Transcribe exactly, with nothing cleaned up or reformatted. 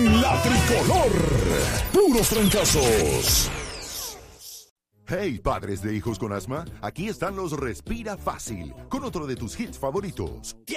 en la tricolor. Puros trancazos. Hey, padres de hijos con asma, aquí están los Respira Fácil, con otro de tus hits favoritos.